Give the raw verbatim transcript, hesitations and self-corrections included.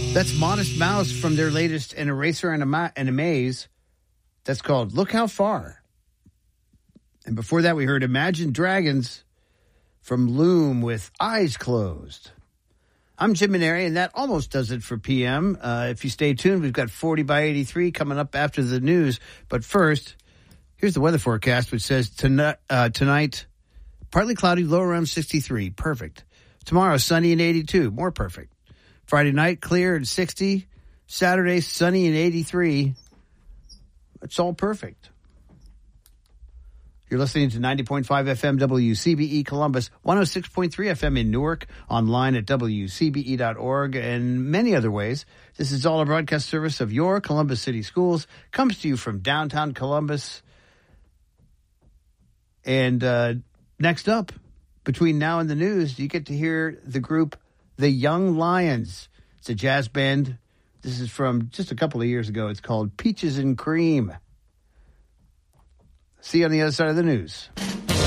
That's Modest Mouse from their latest An Eraser and a, Ma- and a Maze. That's called Look How Far. And before that, we heard Imagine Dragons from Loom with Eyes Closed. I'm Jim Maneri, and that almost does it for P M. Uh, if you stay tuned, we've got forty by eighty-three coming up after the news. But first, here's the weather forecast, which says tonight, uh, tonight partly cloudy, low around sixty-three. Perfect. Tomorrow, sunny and eighty-two. More perfect. Friday night, clear and sixty. Saturday, sunny and eighty-three. It's all perfect. You're listening to ninety point five F M W C B E Columbus, one oh six point three F M in Newark, online at W C B E dot org, and many other ways. This is all a broadcast service of your Columbus City Schools. Comes to you from downtown Columbus. And uh, next up, between now and the news, you get to hear the group The Young Lions. It's a jazz band. This is from just a couple of years ago. It's called Peaches and Cream. See you on the other side of the news.